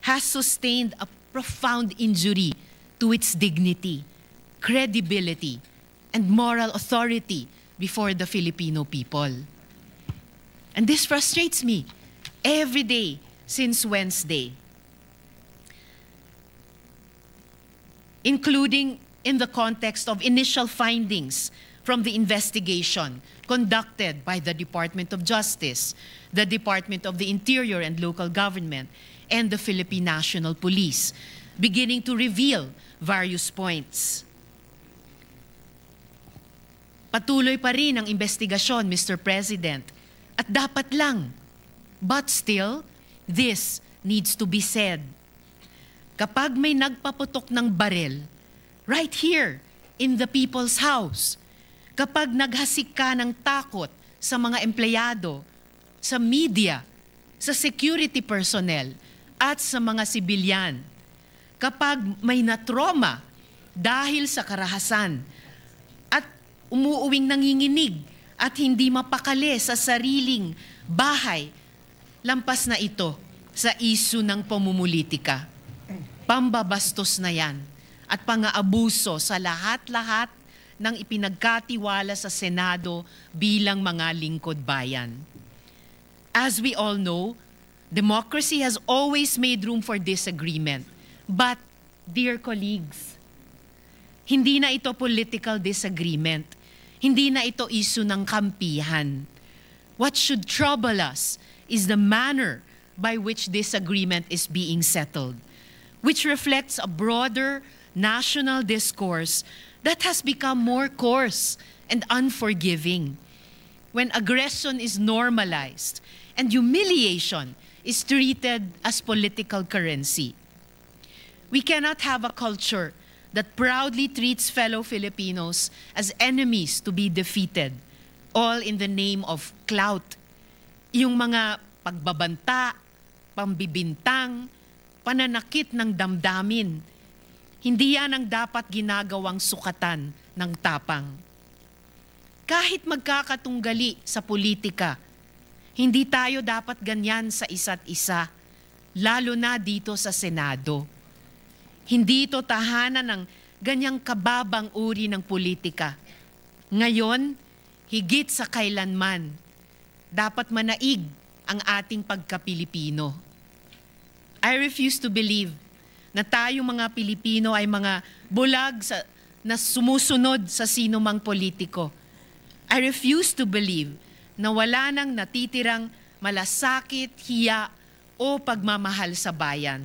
has sustained a profound injury to its dignity, credibility, and moral authority before the Filipino people. And this frustrates me every day since Wednesday, including in the context of initial findings from the investigation conducted by the Department of Justice, the Department of the Interior and Local Government, and the Philippine National Police, beginning to reveal various points. Patuloy pa rin ang investigasyon, Mr. President, at dapat lang. But still, this needs to be said. Kapag may nagpaputok ng barel, right here in the people's house, kapag naghasik ka ng takot sa mga empleyado, sa media, sa security personnel, at sa mga sibilyan, kapag may natroma dahil sa karahasan, at umuuwing nanginginig at hindi mapakali sa sariling bahay, lampas na ito sa isyu ng pamumulitika. Pambabastos na yan at pang-aabuso sa lahat-lahat ng ipinagkatiwala sa Senado bilang mga lingkod bayan. As we all know, democracy has always made room for disagreement. But, dear colleagues, hindi na ito political disagreement. Hindi na ito issue ng kampihan. What should trouble us is the manner by which this agreement is being settled, which reflects a broader national discourse that has become more coarse and unforgiving. When aggression is normalized and humiliation is treated as political currency. We cannot have a culture that proudly treats fellow Filipinos as enemies to be defeated, all in the name of clout. Yung mga pagbabanta, pambibintang, pananakit ng damdamin, hindi yan ang dapat ginagawang sukatan ng tapang. Kahit magkakatunggali sa politika, hindi tayo dapat ganyan sa isa't isa, lalo na dito sa Senado. Hindi ito tahanan ng ganyang kababang uri ng politika. Ngayon, higit sa kailanman, dapat manaig ang ating pagka-Pilipino. I refuse to believe na tayong mga Pilipino ay mga bulag na sumusunod sa sinumang politiko. I refuse to believe na wala nang natitirang malasakit, hiya o pagmamahal sa bayan.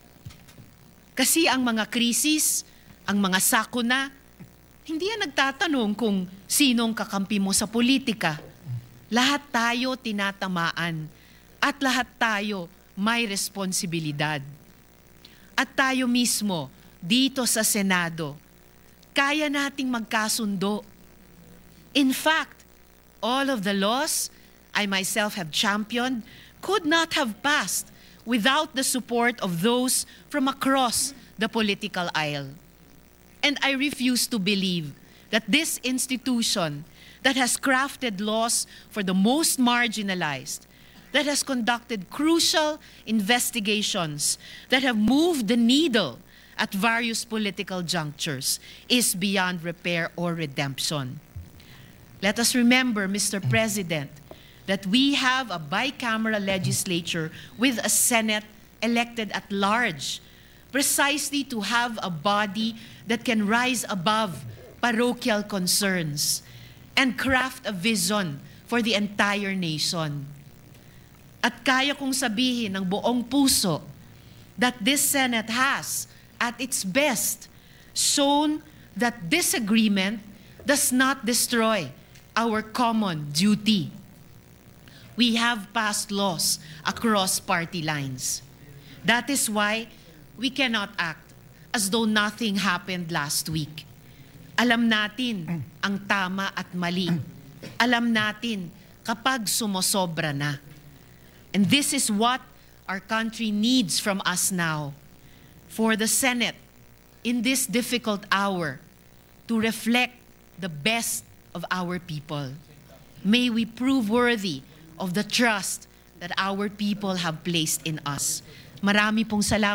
Kasi ang mga krisis, ang mga sakuna, hindi yan nagtatanong kung sinong kakampi mo sa politika. Lahat tayo tinatamaan at lahat tayo may responsibilidad. At tayo mismo, dito sa Senado, kaya nating magkasundo. In fact, all of the laws I myself have championed could not have passed without the support of those from across the political aisle. And I refuse to believe that this institution that has crafted laws for the most marginalized, that has conducted crucial investigations, that have moved the needle at various political junctures, is beyond repair or redemption. Let us remember, Mr. President, that we have a bicameral legislature with a Senate elected at large, precisely to have a body that can rise above parochial concerns and craft a vision for the entire nation. At kaya kong sabihin ng buong puso that this Senate has, at its best, shown that disagreement does not destroy our common duty. We have passed laws across party lines. That is why we cannot act as though nothing happened last week. Alam natin ang tama at mali. Alam natin kapag sumosobra na. And this is what our country needs from us now. For the Senate, in this difficult hour, to reflect the best of our people. May we prove worthy of the trust that our people have placed in us. Marami pong salamat.